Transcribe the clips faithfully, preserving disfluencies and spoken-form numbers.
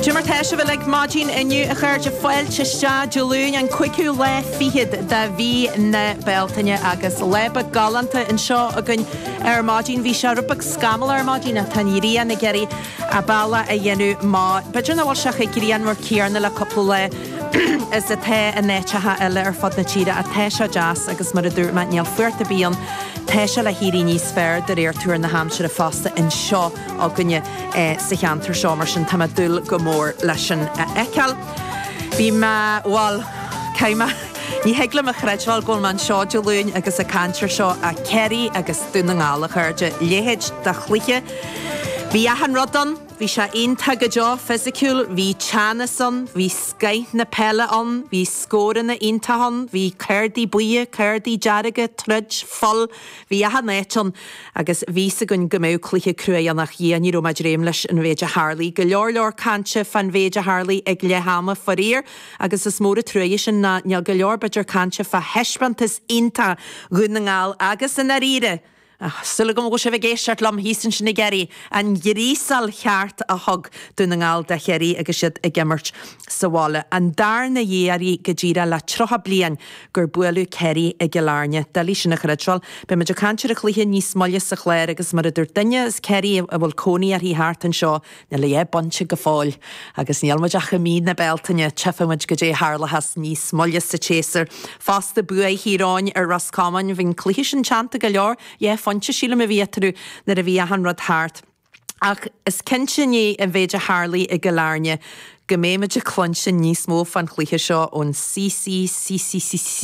Jimmer Tesha vil like Martin in you a church of foil chisha Jaloon and quickú le fihid da vi na beltanya agus leba galanta in shaw agun er Martin vi sharupak scamal er Martin a taniri and geri a bala a yenu ma but you know what shakirian were kierna la couple is the te a nechaha a letter fod na chida a tesha jas agus mar a dur mat nial fuerte bion Tesha la hiri ní sfer der eir túr na Hampshire a fasta in seo a gunne sa cheantar seo mar sin tam a dúil go mór leis an ecal. Bhí ma, wel, caima, ní hegla ma chreidhil gol man seo Jaloon agus a cantar seo a Kerry agus dún na ngála chuirde léhéid da chluiche. Bhí ahan rodan, bhí se ein tag a jo physical, bhí chanason, bhí skyt na pelle on, bhí scoren na intahan, bhí curdi buie, curdi jarige, trudge, fall, bhí ahan neton, agus bhí sa gun gomau cliche crua nach iani ro madreimlish in Veja Harley, galior lor canche fan Veja Harley ag lehama farir, agus is móra truish na nial galior badger canche fa heshbantis inta gunnangal agus in arire. Sulligum go se géisiart lam hísan sinna geri an grísal cheart a hog dúnangáil de chéirí agus siad a gimmert sahála. An dar na dhéarí go ddíra le trocha blian gur bualú Kerry a gilárne. Dalí sinna chreidhil, be me cantir a chluthe níos molle sa chléir agus mar a dúir duine is Kerry a bhfuil cónaí ar hí háart an seo na le é bonse go fáil. Agus níl muid a chamíd na beltaine tefamuid go dé hárlachas níos molle sa chéasar. Fásta bua híráin ar Roscommon bhín chluthe sin chanta go leor, Fonse síle me vietru na a vi a hanrad hart. Ach is kense ní a Veja Harley i galárne goméime de clonse níos mó fan chluiche seo ón C C C C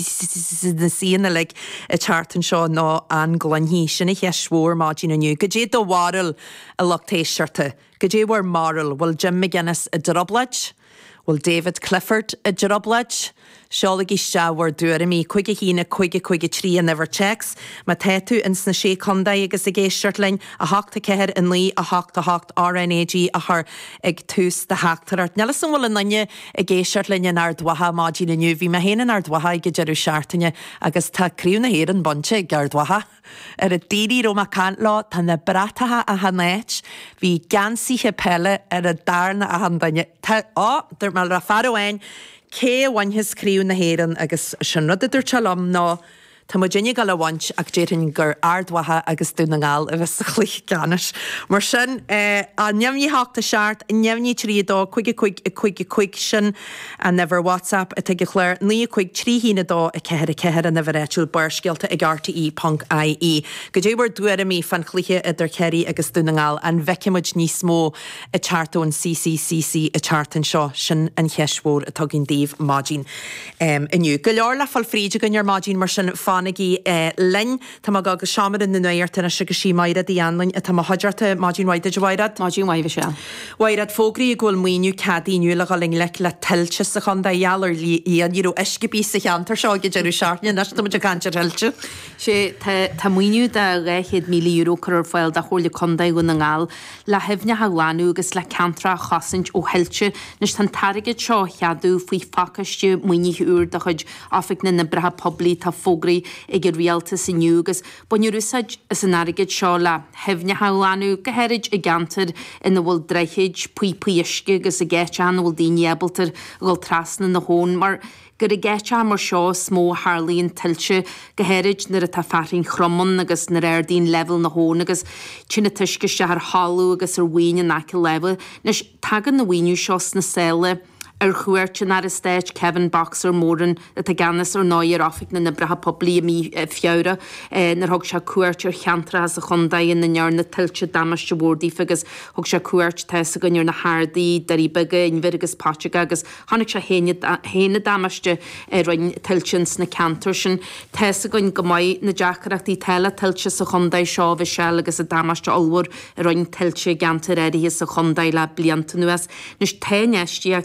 C na síana le a chartan seo ná an glanhí sinna heismór mágin aniu. Go dé do waril a loctéisiirte. Go dé war maril, will Jim McGuinness a droblage? Will David Clifford a droblage? Seola giste war dúra mí chuige hína chuige chuige trí a never checks, ma tetu ins na sé condaí agus a géisiirtlein a hachta ceir in lí a hachta hacht R N A G a chur ag tús de hachtarart. Nelas an bhfuil nanne a géisiirtlein an ardwaha mágin na nniu, bhí ma héana ardwaha ag jeru seaartaine agus tá críú na héir an bonse gardwaha. Ar a díri ro ma cant lá tá na brataha a hanéit, bhí gansíthe pelle ar a darna a handaine. Tá, á, dur mal ra faroin, Cé bhain his críú na héireann agus sin rud idir telam ná tá mo déine gal a bhaint ag déirinn gur ardwatha agus dúna ngáil a bheits a chluich ganis. Mar sin a neamhní háachta seart, a neamhní trídá chuige chuig a chuige chuig sin a never WhatsApp a teige chléir ní chuig trí hína dá a ceir a ceir a never éitiúil burscialta ag R T E punk I E. Go débhar dúra mí fan chluiche idir Kerry agus dúna ngáil an bheicimuid níos mó a chartón C C C C a chartan seo sin an cheismór a tugin díomh mágin iniu. Go leor le fal fríide gon ar mágin mar sin Fanigi uh, Lynn, tá má gaga seamar in na nuirta se go sí mairad í anlainn a tá má haidirta mágin waide de wairad? Mágin waibh se. Wairad fógraí a ghfuil muoinú cadíniu le galing le le tiltte sa chunda ealar íon író iscibí sa cheantar seo go dearú seaartne nas tá muid a cantar tiltte. sé tá muoinú de réchéad míle euro chuir fáil de chóirla condaí go na ngáil le hefne haláú agus le cantra chasint ó heilte nes tan tarigid seo cheadú faoi facaiste muoine úr de chuid áfik na na bretha poblí tá fógraí ag rialta sa nniugus, buinú úsáid is an arigid seo le hefne haláú gohéid i gantar ina bhfuil dreichiid pui puisce agus a ggéitean bhfuil daoine ebaltar bhfuil trasna na hón, mar gur a ggéite mar seo smó Harlíonn tiltte gohéid nar a tá farin chromon agus nar air dín level na hón agus sinna tuisce se ar hallú agus ar bhaine naci level, nes tagan na bhainú seo na céile ar chuirte ar istéid Kevin Boxer mórin a tá ganas ar náir áfik na na bretha poblí mí fiára nar thug se cuairt ar cheantra as a chundaí na near na tiltte damas de bordí agus thug se cuairt te a gonnear na hádaí darí bige in vir agus páte agus hánig se héine damaiste roiin tiltins na cantar sin te a gon go maiid na deachreachtaí teile tiltte sa chundaí seo bhí se agus a damaiste olhór roiin tiltte gantar éirí sa chundaí le blianta nuas nes téineistíocht de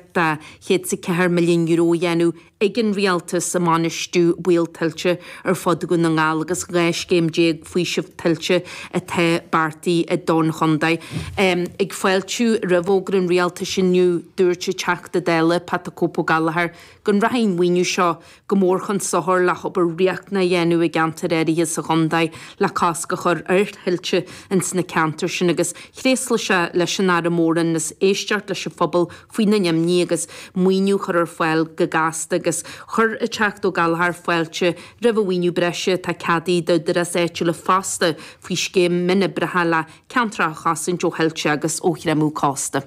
chéad sa ceithre milliún euro dhéanú igen rialtas sa manistú bhil tiltte ar fod go na ngáil agus réis céim déag faoi sibh tiltte a the bartaí a don chundaid. Um, ag foiiltú rahógran rialta sinniu dúirte teachta déile Patacópo Gallagher gon rahain muoinú seo go mór chun sothir le ob riacht na dhéanú i gantar éirithe sa chundaid le casca chur airthiltte in sna cantar sin agus chréasla se leis an ar móran nas éisteart leis se phobal faoi na neamní agus muoinú chur ar foiil go gasta agus chur a teachtó Gallagher foiilte rihhaoinú breise tá cadí do de as éite le fásta faoi scéim mine brethe le cantra chasan jo heilte agus óchramú cásta.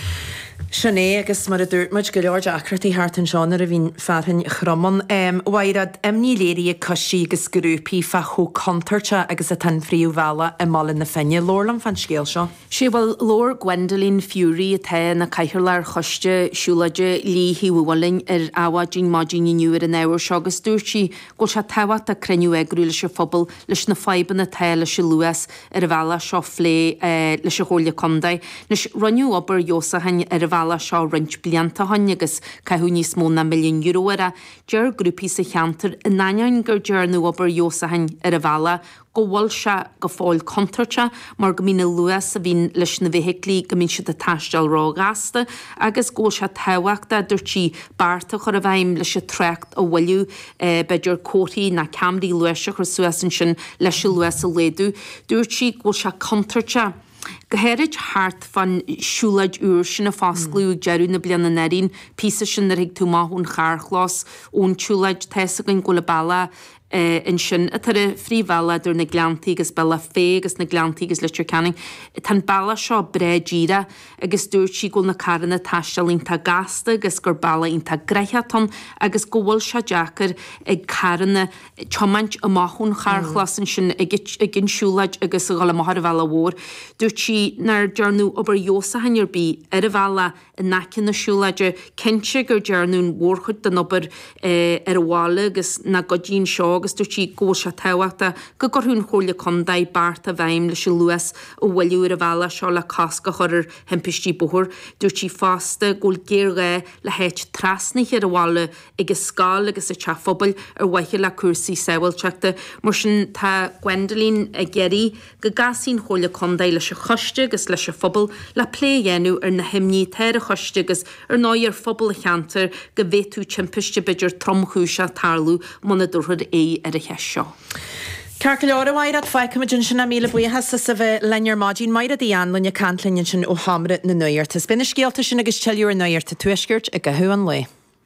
Sinné agus mar a dúirtmuid go leor acratí hart an seánna a bhín fearthain chromman. Bhairad imní léirí a cosí agus grúpií fa cho contarte agus a tan fríú bhela i mallin na fenne lórlam fan scéal seo. sé bhfuil Lord Gwendolyn Fury a the na caiithirlar choiste siúlaide líhí bhhain ar áhadín mádín inniuir an éhar seo agus dúirtí go se tehaat a creniu agrú leis se phobal leis na faiban na the leis se luas ar a bhela seo flé leis se hóla condaid. Nes runniu obair Josahain ar a bhela seo rint blianta hain agus caithú níos mó na milliún euro a dear grúpií sa cheantar in nain gur dearnú obair Josahain ar a bhela go bhfuil se go fáil contarte mar go mína luas a bhín leis na bheitlí go mín si a taistal rágasta agus ggó se tehaachta dúirtí barta chur a bhaim leis se trecht a bhfuilú beidir cótaí na camdaí luise chu suasan sin leis se luas a léadú dúirtí ggó se contarte. Gohéirid hart fan siúlaid úr sin a fásclú dearú na blianana nerín písa sin ar hiag tú máthún charchlás ón siúlaid teasa gon go le balla in sin a tar a phríomhheile idir na gleantaí agus bella fé agus na gleantaí agus litir canning. Tá balla seo breidíra agus dúirtí go na caranna taistelín tá gasta agus gur balla ínta greithaton agus go bhfuil se deachar ag caranna chomaint a máthún charchlasan sin ag gin siúlaid agus a gála maithar bhela mhór. Dúirtí nar dearnú obair Josahain ar bí ar a bhela in nacin na siúlaide cinse gur dearnún mhórchuid den obair ar a bhála agus na godín seo agus dúirtí ggó se tehaachta go gurthún chóla condaid barta bhaim leis luas ó bhfuilú ar a bhela seo le casca chuir hempistí bothir. Dúirtí fásta ggóil géirgé le héit trasnaich ar a bhála agus scáil agus a teafphobal ar bhaithe le cuasaí saoilteachta mar sin tá Gwendolyn a geirí go gasín chóla condaid leis a choiste agus leis a phobal le plé dhéanú ar na himní teir a choiste agus ar náid ar phobal a cheantar go bhéitú timpiste beidir tromchúise tarlú mna dúrthad é ar a cheis seo. Cearca leor bhairad feicimiid sin na míle buíthe sa bheith lear mádín maidad í anlainn cantlinn sin ó hamra na nuirta. Bina scéalta sin agus teúir nuirta tuisgirt a go thuan le.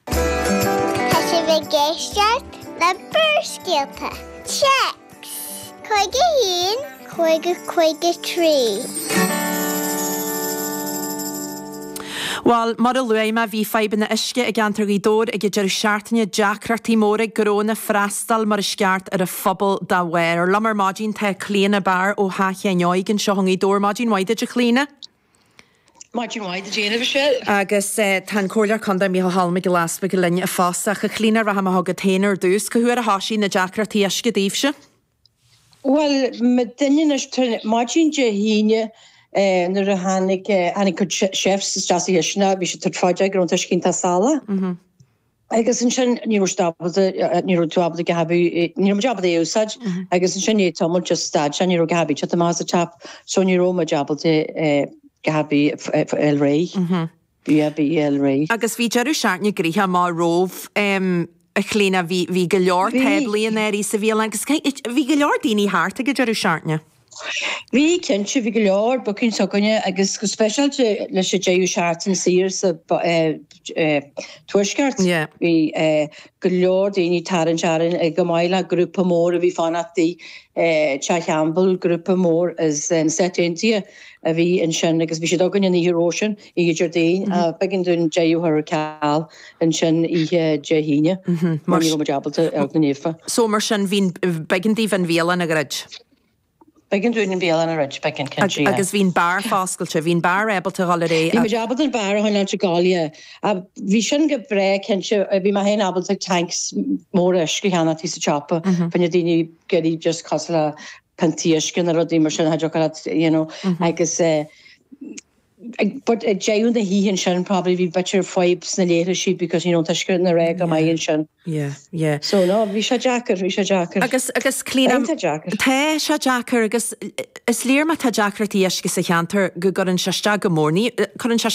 Tá sé bheith géisteart na burscéalta. Checks. Chuige hín, chuige chuige trí. Well, mar a luaim a bhí feiban na isce a gantar í dór ag idir seaartaine deacratí móra goróna freistal mar a sceart ar a phobal da bhair. Ar lamar mádín te clíana bar ó hácheaneoigin seo hang í dór mádín waide de clína? Mádín waide déanamh se. Agus tan cóilear chunda míhal halma go laspa go linne a fásach a clína ra ha hagad téanaar dús go thuair a háisí na deacratí isce díobse? Well, me duine mádín de híine nar a hánig hánig chefs strasí hisna bhí sé tarfáide gur an tuiscinnta sála. Agus an sin níú stabbalta níú tuabbalta go habú níú jobbalta é úsáid agus an sin é tomul just stad se níú gahabí te más a tap so níú ma jobbalta go habí el ré bí a bí el ré. Agus bhí dearú seaartne gríthe má róh a chlína bhí go leor teblion éirí sa bhí agus bhí go leor daoine háart a go dearú seaartne. Bhí cinse bhí go leor bucinn soganne agus go specialte leis sé déú seaartan sír sa tuaisceart. Bhí go leor daoine taran searan ag go maiile grúpa mór a bhí fanachtaí teambal grúpa mór is an set India a bhí an sin agus bhí sé doganne í hirósin i Jordán a begin dún déú ar cáil an sin i dehíine mar ní jabalta ag na nífa. So mar sin bhín begintíh an bhélan a grid. Begin dún in bhéal an a rid begin country. Agus bhín bar fáscailte, bhín bar ebalta galiré. Bhí jabal an bar an an Gália. A bhí sin go bre cinse bhí ma hen abal tanks mór isci hena tí sa chapa fanne daoine geirí just cos le pantíiscin a rodí mar sin heidir you know agus but a jaun the he and Shan probably be better vibes na later she because you know tashkir na rega mai and Shan. Yeah, yeah. So no, vi sha jacker, vi sha jacker. Agus agus clean ta jacker. Te sha jacker agus is leer ma ta jacker ti eske se chanter go got an shasta go morni, got an